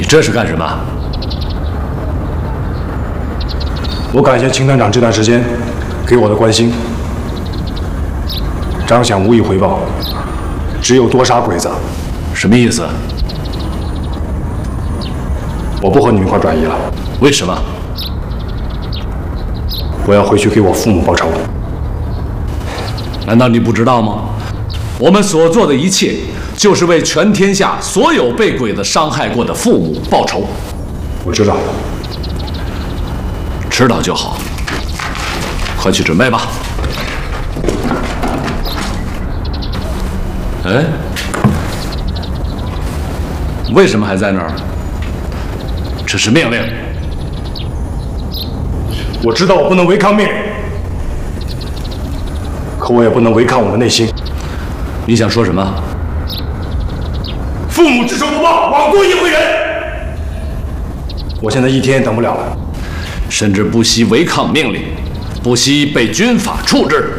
这是干什么？ 我感谢秦团长这段时间给我的关心。张想无以回报，只有多杀鬼子。 什么意思？ 我不和你们一块转移了。 为什么？ 我要回去给我父母报仇。 难道你不知道吗？我们所做的一切，就是为全天下所有被鬼子伤害过的父母报仇。 我知道。 知道就好，快去准备吧。哎，为什么还在那儿？这是命令。 我知道我不能违抗命令，可我也不能违抗我的内心。 你想说什么？ 父母之仇不报，枉做一回人。我现在一天也等不了了。 甚至不惜违抗命令，不惜被军法处置。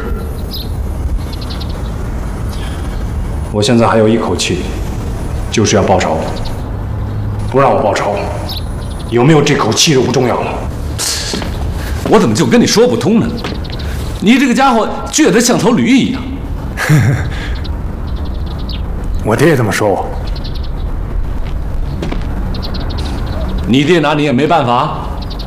我现在还有一口气，就是要报仇。不让我报仇，有没有这口气都不重要了。 我怎么就跟你说不通呢？你这个家伙倔得像头驴一样。 我爹也这么说我。 你爹拿你也没办法。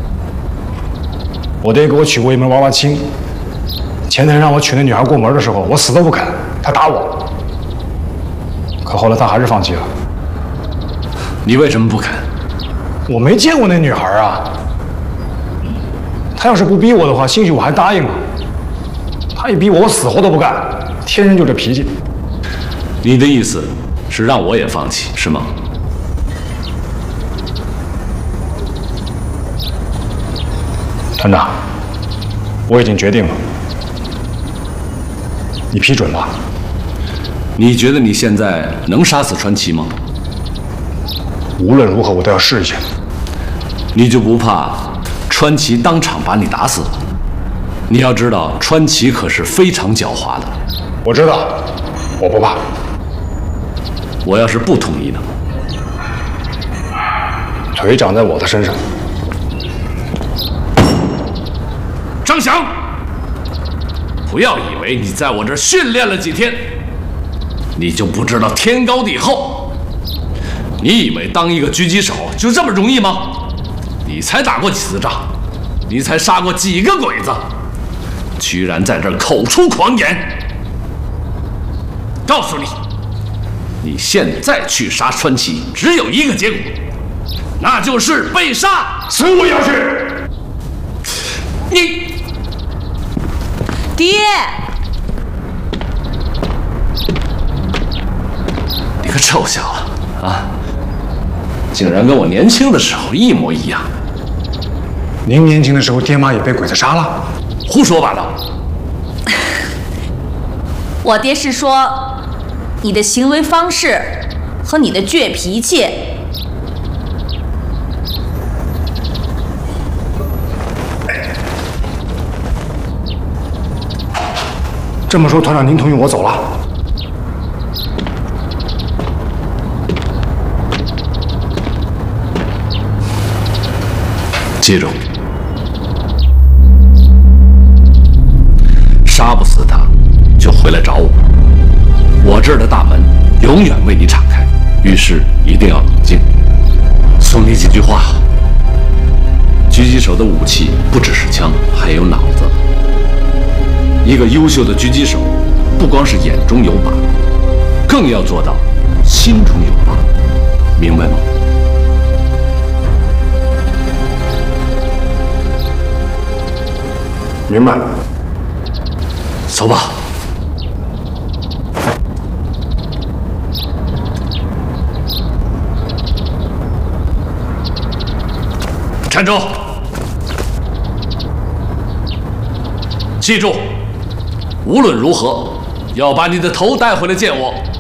我爹给我娶过一门娃娃亲，前天让我娶那女孩过门的时候，我死都不肯，他打我。可后来他还是放弃了。 你为什么不肯？ 我没见过那女孩啊。他要是不逼我的话，兴许我还答应了。他一逼我，我死活都不干，天生就这脾气。 你的意思是让我也放弃，是吗？ 团长，我已经决定了，你批准吧。 你觉得你现在能杀死川崎吗？ 无论如何，我都要试一下。 你就不怕川崎当场把你打死？你要知道，川崎可是非常狡猾的。 我知道，我不怕。 我要是不同意呢？ 腿长在我的身上。 张翔，不要以为你在我这儿训练了几天，你就不知道天高地厚。你以为当一个狙击手就这么容易吗？你才打过几次仗，你才杀过几个鬼子，居然在这儿口出狂言！告诉你，你现在去杀川崎，只有一个结果，那就是被杀。 死我也要去！ 你。 爹， 你个臭小子啊，竟然跟我年轻的时候一模一样。 您年轻的时候，爹妈也被鬼子杀了？ 胡说八道！ 我爹是说，你的行为方式和你的倔脾气。 这么说，团长您同意我走了？ 记住，杀不死他，就回来找我。我这儿的大门永远为你敞开，遇事一定要冷静。送你几句话：狙击手的武器不只是枪，还有脑子。一个优秀的狙击手，不光是眼中有靶，更要做到心中有靶，明白吗？ 明白。 走吧。站住！记住，无论如何要把你的头带回来见我。